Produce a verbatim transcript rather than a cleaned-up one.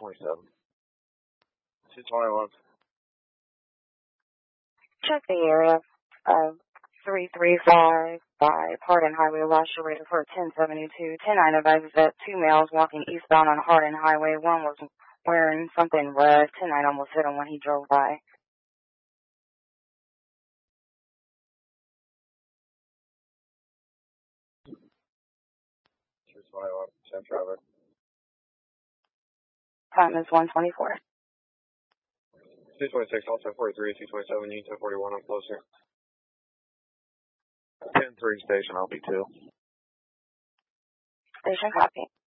twenty-seven. two twenty-one. Check the area of three three five by Hardin Highway. Lost your rated for ten seventy-two. ten nine advises that two males walking eastbound on Hardin Highway. One was wearing something red. ten nine almost hit him when he drove by. two twenty-one. ten traffic. Time is one twenty-four. two twenty-six, all ten forty-three, two twenty-seven, you ten forty-one, I'm closer. ten three station, I'll be two. Station copy.